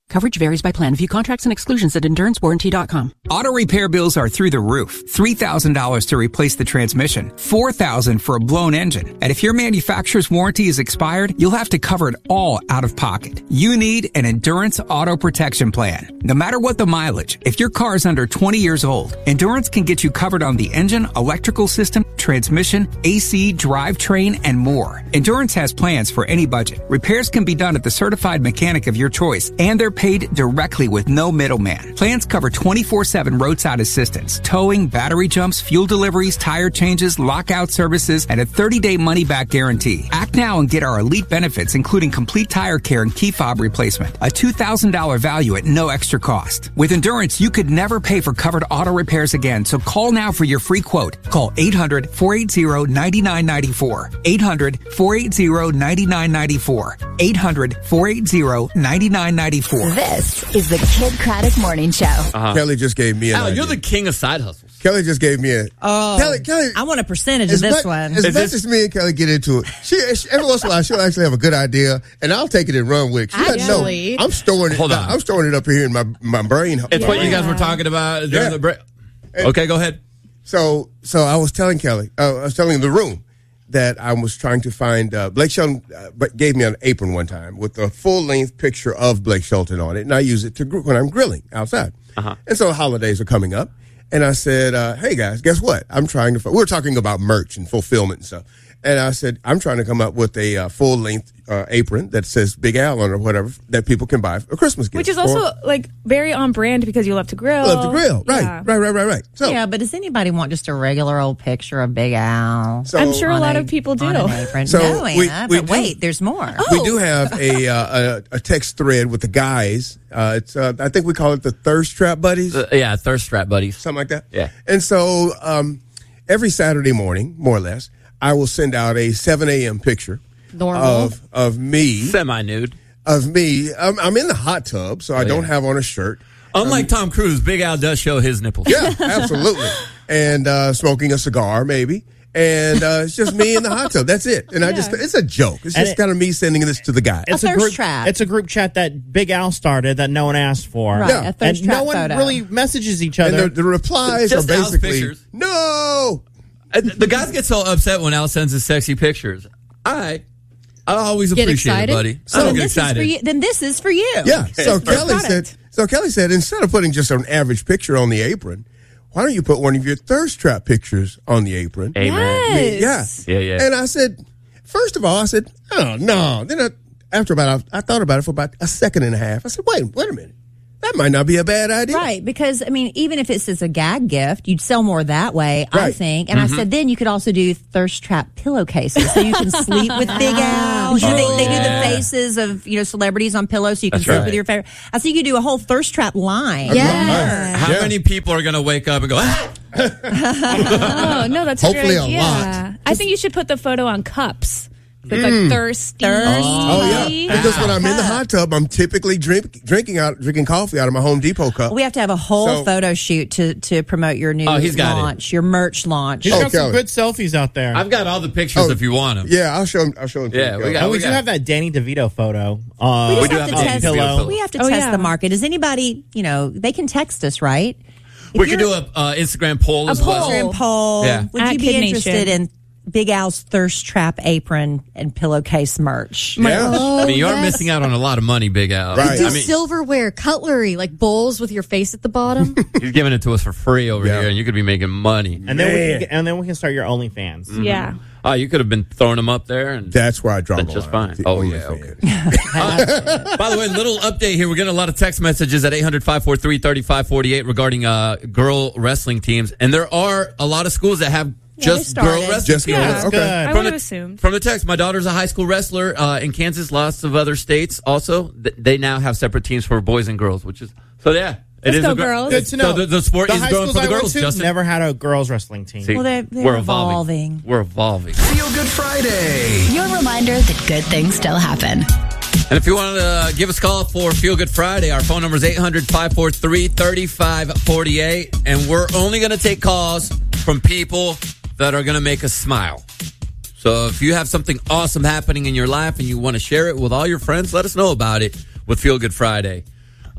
Coverage varies by plan. View contracts and exclusions at EnduranceWarranty.com. Auto repair bills are through the roof. $3,000 to replace the transmission. $4,000 for a blown engine. And if your manufacturer's warranty is expired, you'll have to cover it all out of pocket. You need an Endurance Auto Protection Plan. No matter what the mileage, if your car is under 20 years old, Endurance can get you covered on the engine, electrical system, transmission, AC, drivetrain, and more. Endurance has plans for any budget. Repairs can be done at the certified mechanic of your choice, and they're paid directly with no middleman. Plans cover 24/7 roadside assistance, towing, battery jumps, fuel deliveries, tire changes, lockout services, and a 30-day money-back guarantee. Act now and get our elite benefits, including complete tire care and key fob replacement. A $2,000 value at no extra cost. With Endurance, you could never pay for covered auto repairs again, so call now for your free quote. Call 800-480-9994. 800-480-9994. 800-480-9994. This is the Kid Craddock Morning Show. Kelly just gave me an idea. You're the king of side hustles. Kelly just gave me a... Kelly, I want a percentage of this one. As much as me and Kelly get into it, she every once in a while, she'll actually have a good idea, and I'll take it and run with it. She doesn't know. I'm storing it. Hold on. I'm storing it up here in my brain. It's what you guys were talking about during the break. Okay, go ahead. So I was telling Kelly, I was telling the room that I was trying to find, Blake Shelton gave me an apron one time with a full-length picture of Blake Shelton on it, and I use it when I'm grilling outside. And so holidays are coming up, and I said, hey, guys, guess what? We were talking about merch and fulfillment and stuff. And I said, I'm trying to come up with a full-length apron that says Big Al on it or whatever that people can buy for a Christmas gift. Which is also, very on brand because you love to grill. Right, Yeah. right. So, Yeah, but does anybody want just a regular old picture of Big Al? I'm sure a lot of people do. On an apron? So no, Anna, but wait, there's more. We do have a text thread with the guys. It's I think we call it the Thirst Trap Buddies. Thirst Trap Buddies. Something like that. Yeah. And so every Saturday morning, more or less, I will send out a 7 a.m. picture of me. Semi-nude. Of me. I'm in the hot tub, so I don't have on a shirt. Unlike Tom Cruise, Big Al does show his nipples. Yeah, absolutely. And smoking a cigar, maybe. And it's just me in the hot tub. That's it. And it's a joke. It's just kind of me sending this to the guys. It's a thirst trap. It's a group chat that Big Al started that no one asked for. Right, Yeah. a thirst And trap no one photo. really messages each other. And the replies are Just Al's basically, pictures. no. The guys get so upset when Al sends his sexy pictures. I always Get appreciate excited? it, buddy. So I don't then get this is excited. for you. Then this is for you. Yeah. So product. Kelly said, instead of putting just an average picture on the apron, why don't you put one of your thirst trap pictures on the apron? Amen. Yes. Yeah. And I said, first of all, oh no. Then I thought about it for about a second and a half. I said, wait a minute. That might not be a bad idea. Right, because, even if it's as a gag gift, you'd sell more that way, I Right. think. And I said then you could also do thirst trap pillowcases so you can sleep with Big Al. They do the faces of, celebrities on pillows so you can That's sleep right. with your favorite. I think you could do a whole thirst trap line. Yeah. How many people are going to wake up and go, Oh, no, that's Hopefully a a great idea. lot. I think you should put the photo on cups. So it's like thirsty. Oh yeah. Because when I'm in the hot tub, I'm typically drinking coffee out of my Home Depot cup. We have to have a whole photo shoot to promote your new he's got it. launch, your merch launch. He's got some Kelly. good selfies out there. I've got all the pictures if you want them. Yeah, I'll show him. to Yeah, you, we Kelly. got- we do have that Danny DeVito photo. We do just have to have a test. pillow. We have to Oh, test yeah. the market. Does anybody, they can text us, right? We could do a Instagram poll as well. Instagram poll. Yeah. Would At you be Kid interested Nation. in Big Al's thirst trap apron and pillowcase merch? Yeah. Oh, I mean, you are yes. missing out on a lot of money, Big Al. Right. Do I mean, silverware, cutlery, like bowls with your face at the bottom. he's giving it to us for free over Yeah. here, and you could be making money. And then we can start your OnlyFans. Yeah. Oh, you could have been throwing them up there. And That's where I draw That's the just line. fine. The Oh, only yeah, fan. okay. By the way, little update here. We're getting a lot of text messages at 800-543-3548 regarding girl wrestling teams. And there are a lot of schools that have just they girl started. wrestling Just teams. girls. Okay. I From would have the- assumed. From the text, my daughter's a high school wrestler in Kansas, lots of other states also. They now have separate teams for boys and girls, which is, so yeah. Let's is go, a gr- girls. Good to know. So the sport The is high growing schools for the I went girls, to Justin. never had a girls wrestling team. See, Well, they're we're evolving. We're evolving. Feel Good Friday. Your reminder that good things still happen. And if you want to give us a call for Feel Good Friday, our phone number is 800-543-3548. And we're only going to take calls from people that are going to make us smile. So if you have something awesome happening in your life and you want to share it with all your friends, let us know about it with Feel Good Friday.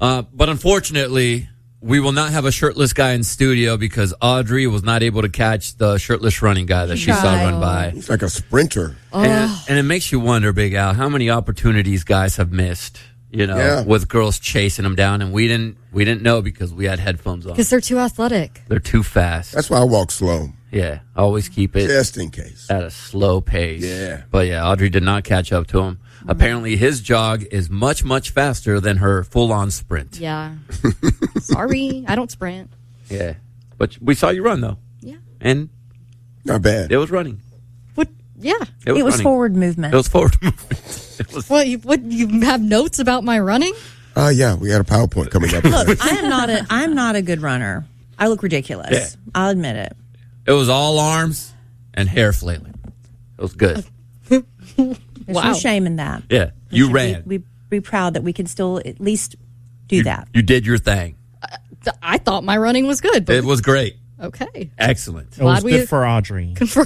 But unfortunately, we will not have a shirtless guy in studio because Audrey was not able to catch the shirtless running guy that she saw run by. He's like a sprinter. And it makes you wonder, Big Al, how many opportunities guys have missed, with girls chasing them down, and we didn't know because we had headphones on. Because they're too athletic. They're too fast. That's why I walk slow. Yeah, always keep it just in case at a slow pace. Yeah. But yeah, Audrey did not catch up to him. Apparently, his jog is much, much faster than her full-on sprint. Yeah. Sorry, I don't sprint. Yeah. But we saw you run, though. Yeah. And not bad. It was running. What? Yeah. It was running. forward movement. It was forward movement. It was, What? You have notes about my running? Yeah, we got a PowerPoint coming up. Look, I'm not a good runner. I look ridiculous. Yeah. I'll admit it. It was all arms and hair flailing. It was good. There's no shame in that. Yeah, you ran. We be proud that we can still at least do that. You did your thing. I thought my running was good. But It was great. okay. Excellent. It was Glad we- good for Audrey. Confirmed.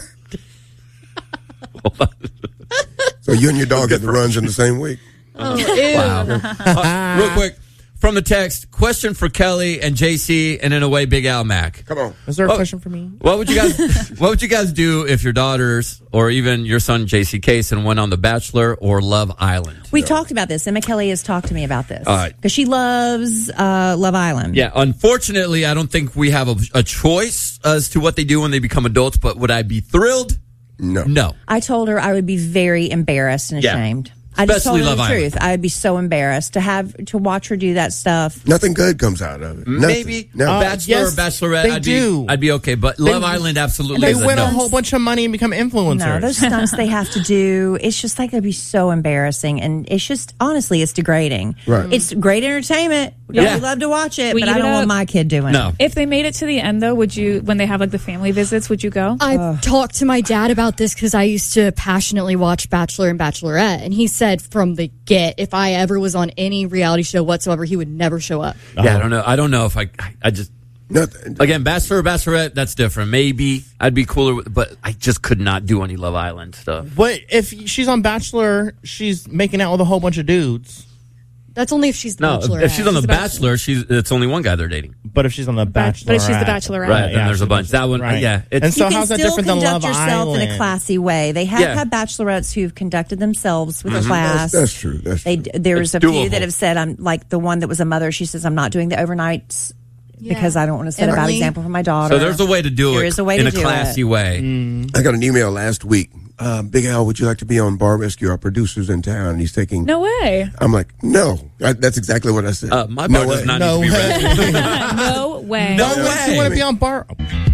So you and your dog get the runs in the same week? Oh, ew. Wow. Real quick, from the text, question for Kelly and JC, and in a way, Big Al Mac. Come on. Is there a question for me? What would you guys do if your daughters or even your son JC Kaysen went on The Bachelor or Love Island? We talked about this. Emma Kelly has talked to me about this. All right. Because she loves Love Island. Yeah, unfortunately, I don't think we have a choice as to what they do when they become adults, but would I be thrilled? No. I told her I would be very embarrassed and ashamed. I just told Especially her Love the Island. truth. I would be so embarrassed to watch her do that stuff. Nothing good comes out of it. Nothing. Maybe No. Bachelor yes, or Bachelorette, they I'd be okay, but Love Island absolutely They is a win no. a whole bunch of money and become influencers. No, those stunts they have to do, it's just like it'd be so embarrassing. And it's just, honestly, it's degrading. Right. It's great entertainment. Yeah. We love to watch it, We but eat I it don't want up. my kid doing No. it. If they made it to the end, though, would you, when they have like the family visits, would you go? I talked to my dad about this because I used to passionately watch Bachelor and Bachelorette, and he said from the get, if I ever was on any reality show whatsoever, he would never show up. Yeah, I don't know if I just Nothing. again Bachelor or Bachelorette, that's different. Maybe I'd be cooler, but I just could not do any Love Island stuff. But if she's on Bachelor, she's making out with a whole bunch of dudes. That's only if she's the No, Bachelorette. if she's on The She's a Bachelor, it's only one guy they're dating. But if she's on the Bachelor, But if she's the Bachelorette. Right, then there's a bunch. That one, Right. yeah. It's, And so You can how's that still different than conduct Love yourself in a Island? classy way. They have Yeah. had bachelorettes who've conducted themselves with class. That's true. That's true. There's It's a few doable. that have said, I'm like the one that was a mother. She says, I'm not doing the overnights because I don't want to set a bad Emily. example for my daughter. so there's a way to do There it is a way in to a do classy it. way. I got an email last week. Big Al, would you like to be on Bar Rescue? Our producer's in town, and he's taking. No way. I'm like, no. That's exactly what I said. My No bar does way. not No need to be way. ready. No way. No Why wouldn't way. you want to be on Bar?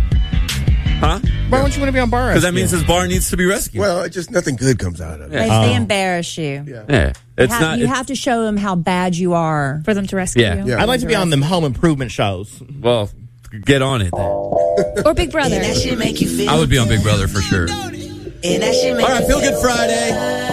Huh? Why wouldn't you want to be on Bar? Because that means his bar needs to be rescued. Well, it just nothing good comes out of it. They embarrass you. yeah. It's not. You have to show them how bad you are. For them to rescue Yeah. you. Yeah. I'd like to be on them home improvement shows. Well, get on it then. Or Big Brother. I would be on Big Brother for sure. All right, Feel Good Friday.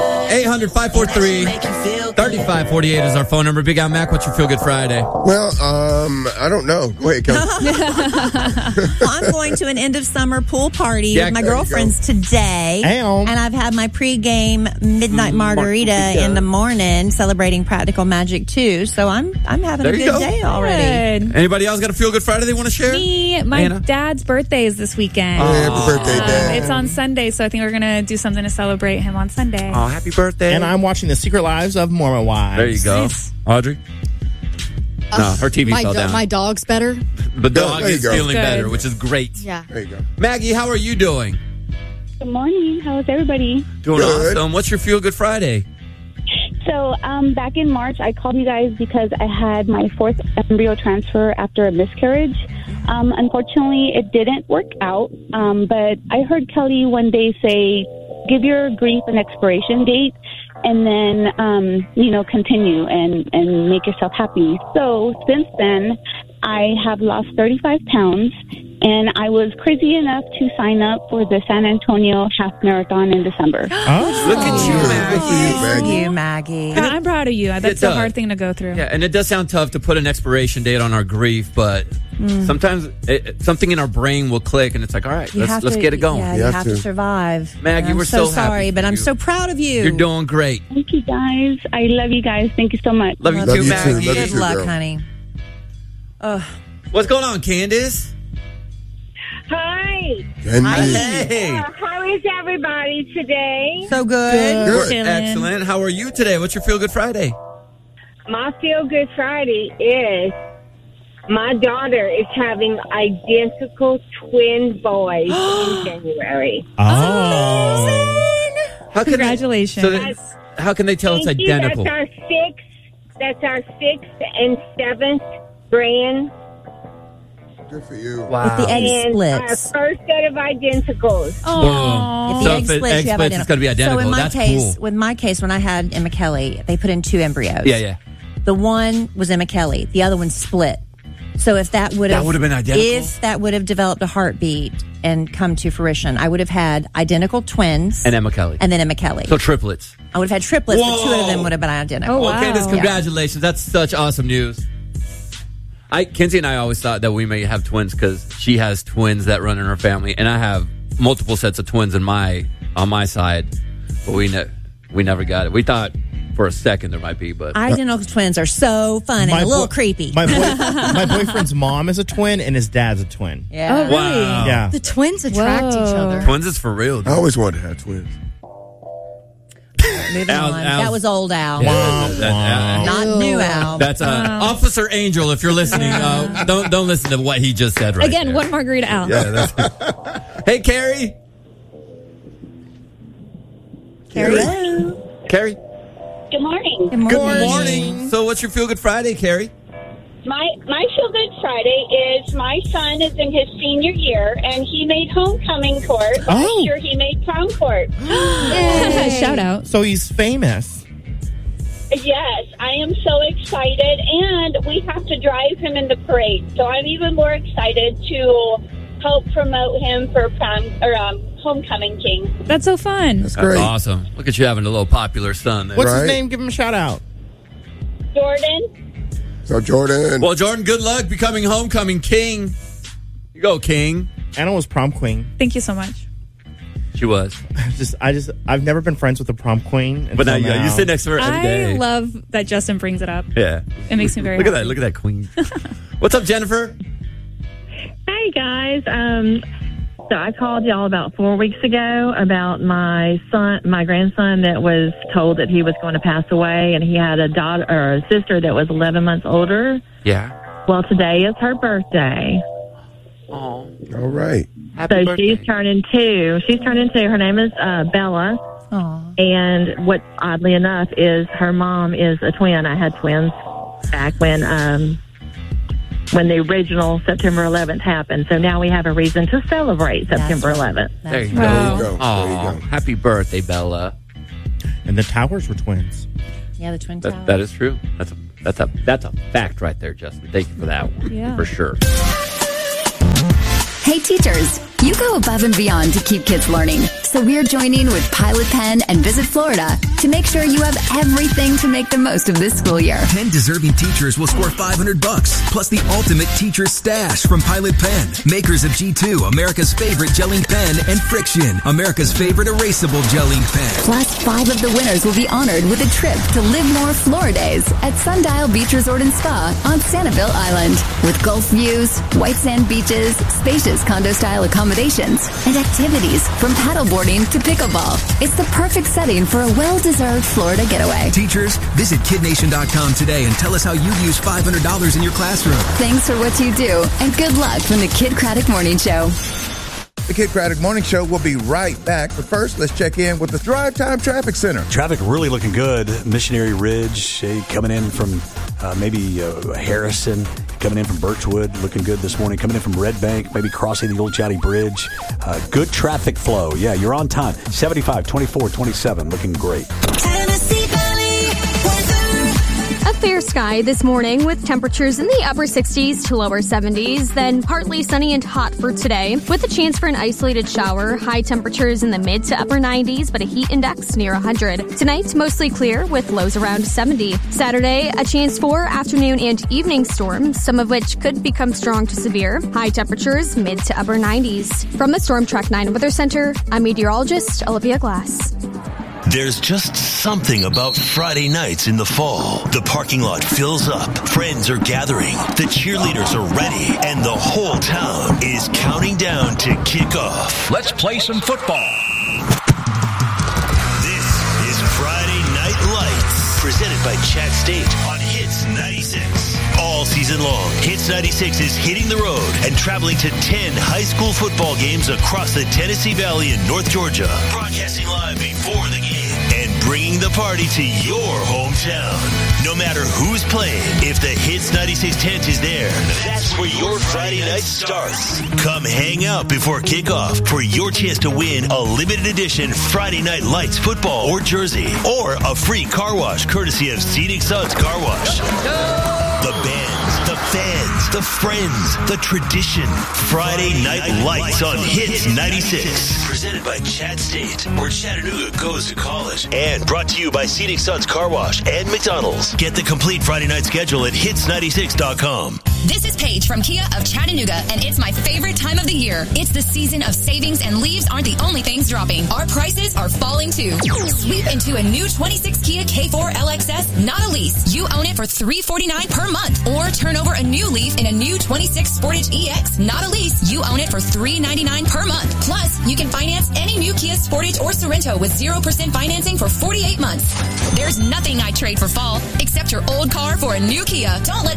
800-543-3548 is our phone number. Big Al Mac, what's your Feel Good Friday? Well, I don't know. Go ahead, Kelly. Well, I'm going to an end of summer pool party Yeah, with my there you girlfriends today. Damn. And I've had my pregame midnight margarita in the morning celebrating Practical Magic 2. So I'm having There a you good go. day already. Good. Anybody else got a Feel Good Friday they want to share? Me, my Anna? dad's birthday is this weekend. Happy birthday, Dad. It's on Sunday, so I think we're going to do something to celebrate him on Sunday. Oh, happy birthday. And I'm watching The Secret Lives of Mormon Wives. There you go. Nice. Audrey? No, her TV fell down. My dog's better. The dog there you is go. feeling Good. better, which is great. Yeah. There you go. Maggie, how are you doing? Good morning. How's everybody? Doing Good. awesome. What's your Feel Good Friday? So, back in March, I called you guys because I had my fourth embryo transfer after a miscarriage. Unfortunately, it didn't work out, but I heard Kelly one day say, give your grief an expiration date and then, continue and make yourself happy. So since then, I have lost 35 pounds And I was crazy enough to sign up for the San Antonio Half Marathon in December. Look at you, Maggie. Maggie. I'm proud of you. That's a hard thing to go through. Yeah, and it does sound tough to put an expiration date on our grief, but sometimes something in our brain will click, and it's like, all right, let's get it going. Yeah, you have to survive. Maggie, we're so so sorry, happy but for I'm you. so proud of you. You're doing great. Thank you, guys. I love you guys. Thank you so much. Love you too, Maggie. Good luck, honey. What's going on, Candace? Hi. Hey. How is everybody today? So good. We're excellent. How are you today? What's your Feel Good Friday? My Feel Good Friday is my daughter is having identical twin boys in January. How can Congratulations. how can they tell it's Thank you. identical? That's our sixth and seventh brand. Good for you. Wow. With the egg And our splits. first set of identicals. If the egg splits, you have it's going to be identical. So in my That's case, cool. with my case, when I had Emma Kelly, they put in 2 embryos. Yeah. The one was Emma Kelly. The other one split. So if that would have been identical? If that would have developed a heartbeat and come to fruition, I would have had identical twins. And Emma Kelly. And then Emma Kelly. So triplets. I would have had triplets, but 2 Whoa. of them would have been identical. Well, Candace, congratulations. That's such awesome news. Kinsey and I always thought that we may have twins because she has twins that run in her family, and I have multiple sets of twins on my side, but we never got it. We thought for a second there might be, but Identical twins are so fun and a little creepy. My boyfriend's mom is a twin, and his dad's a twin. Yeah. Oh, really? Wow. Yeah. The twins attract each other. Twins is for real. I always wanted to have twins. Moving on. That was old Al. Not new Al. That's Officer Angel. If you're listening, don't listen to what he just said right Again, there. one margarita Al. Yeah, hey, Carrie. Carrie. Good morning. Good morning. So, what's your Feel Good Friday, Carrie? My Feel Good Friday is my son is in his senior year, and he made homecoming court. Last year he made prom court. Shout out. So he's famous. Yes, I am so excited, and we have to drive him in the parade. So I'm even more excited to help promote him for homecoming king. That's so fun. That's awesome. Look at you having a little popular son there. What's his name? Give him a shout out. Jordan. So Jordan. Well, Jordan, good luck becoming homecoming king. You go, king. Anna was prom queen. Thank you so much. She was. I've never been friends with a prom queen. But now you sit next to her every day. I love that Justin brings it up. Yeah. It makes me very Look happy. at that. Look at that queen. What's up, Jennifer? Hey, guys. So I called y'all about 4 weeks ago about my grandson that was told that he was going to pass away, and he had a daughter or a sister that was 11 months older. Yeah. Well, today is her birthday. Oh. All right. So she's turning 2. She's turning 2. Her name is Bella. Aww. And what, oddly enough, is her mom is a twin. I had twins back when the original September 11th happened. So now we have a reason to celebrate September 11th. There you Wow. go. Oh, happy birthday, Bella. And the Towers were twins. Yeah, the Twin Towers. That is true. That's a fact right there, Justin. Thank you for that one. Yeah. For sure. Hey teachers, you go above and beyond to keep kids learning. So we're joining with Pilot Pen and Visit Florida to make sure you have everything to make the most of this school year. 10 deserving teachers will score $500 plus the ultimate teacher stash from Pilot Pen, makers of G2, America's favorite gel ink pen, and Friction, America's favorite erasable gel ink pen. Plus, 5 of the winners will be honored with a trip to Live More Floridays at Sundial Beach Resort and Spa on Sanibel Island. With Gulf views, white sand beaches, spacious condo-style accommodations, and activities from paddleboarding to pickleball. It's the perfect setting for a well-deserved Florida getaway. Teachers, visit KidNation.com today and tell us how you use $500 in your classroom. Thanks for what you do, and good luck from the Kid Craddock Morning Show. The Kid Craddock Morning Show will be right back. But first, let's check in with the Drive Time Traffic Center. Traffic really looking good. Missionary Ridge coming in from maybe Harrison, coming in from Birchwood, looking good this morning. Coming in from Red Bank, maybe crossing the Old Chatty Bridge. Good traffic flow. Yeah, you're on time. 75, 24, 27, looking great. Tennessee Valley weather. A fair sky this morning with temperatures in the upper 60s to lower 70s, then partly sunny and hot for today with a chance for an isolated shower. High temperatures in the mid to upper 90s, but a heat index near 100. Tonight, mostly clear with lows around 70. Saturday, a chance for afternoon and evening storms, some of which could become strong to severe. High temperatures mid to upper 90s. From the Storm Track 9 Weather Center, I'm meteorologist Olivia Glass. There's just something about Friday nights in the fall. The parking lot fills up, friends are gathering, the cheerleaders are ready, and the whole town is counting down to kick off. Let's play some football. This is Friday Night Lights, presented by Chat State on Hits 96. All season long, Hits 96 is hitting the road and traveling to 10 high school football games across the Tennessee Valley in North Georgia, broadcasting live before the game and bringing the party to your hometown. No matter who's playing, if the Hits 96 tent is there, that's where your Friday night starts. Come hang out before kickoff for your chance to win a limited edition Friday Night Lights football or jersey, or a free car wash courtesy of Scenic Suns Car Wash. The bands, the fans, the friends, the tradition. Friday Night Lights on Hits 96. Presented by Chat State, where Chattanooga goes to college. And brought to you by Scenic Suns Car Wash and McDonald's. Get the complete Friday night schedule at hits96.com. This is Paige from Kia of Chattanooga, and it's my favorite time of the year. It's the season of savings, and leaves aren't the only things dropping. Our prices are falling too. Sweep into a new 26 Kia K4 LXS, not a lease. You own it for $349 per month. Or turn over a new leaf in a new 26 Sportage EX, not a lease. You own it for $399 per month. Plus, you can finance any new Kia Sportage or Sorrento with 0% financing for 48 months. There's nothing I'd trade for fall, except your old car for a new Kia. Don't let